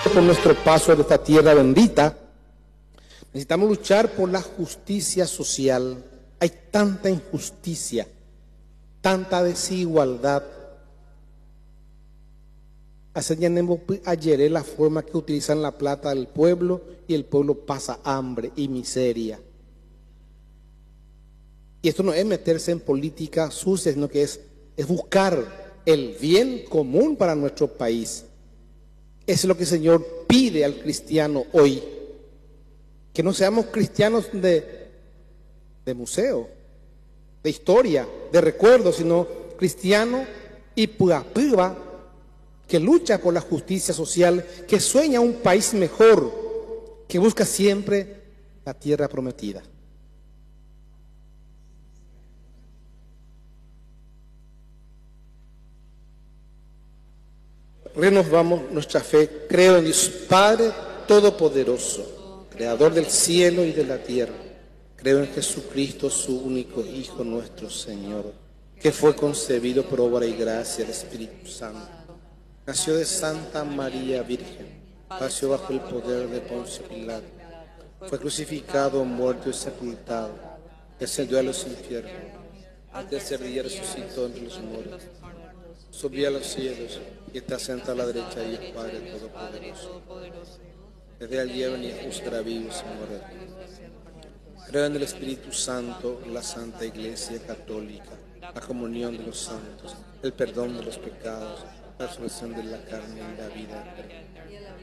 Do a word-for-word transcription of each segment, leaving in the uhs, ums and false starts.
por nuestro paso de esta tierra bendita, necesitamos luchar por la justicia social. Hay tanta injusticia, tanta desigualdad. Aseñanemos ayer la forma que utilizan la plata del pueblo y el pueblo pasa hambre y miseria. Y esto no es meterse en política sucia, sino que es, es buscar el bien común para nuestro país. Eso es lo que el Señor pide al cristiano hoy. Que no seamos cristianos de, de museo, de historia, de recuerdo, sino cristiano y pura pura, que lucha por la justicia social, que sueña un país mejor, que busca siempre la tierra prometida. Renovamos nuestra fe. Creo en Dios Padre Todopoderoso, Creador del cielo y de la tierra. Creo en Jesucristo, su único Hijo, nuestro Señor, que fue concebido por obra y gracia del Espíritu Santo. Nació de Santa María Virgen, padeció bajo el poder de Poncio Pilato, fue crucificado, muerto y sepultado, descendió a los infiernos, al tercer día resucitó entre los muertos, subió a los cielos y está sentado a la derecha de Dios Padre Todopoderoso. Desde allí ha venido a juzgar a vivos y muertos. Creo en el Espíritu Santo, la Santa Iglesia Católica, la comunión de los santos, el perdón de los pecados, la resurrección de la carne y la vida eterna.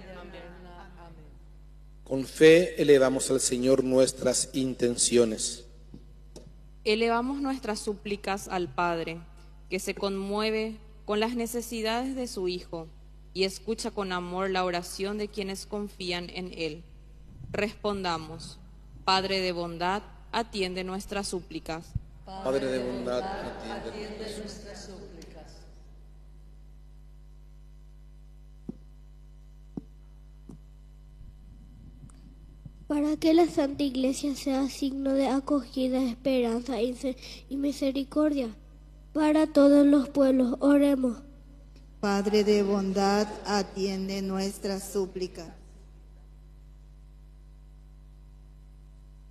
Con fe elevamos al Señor nuestras intenciones. Elevamos nuestras súplicas al Padre, que se conmueve con las necesidades de su Hijo y escucha con amor la oración de quienes confían en Él. Respondamos: Padre de bondad, atiende nuestras súplicas. Padre de bondad, atiende nuestras súplicas. Para que la Santa Iglesia sea signo de acogida, esperanza y misericordia para todos los pueblos, oremos. Padre de bondad, atiende nuestras súplicas.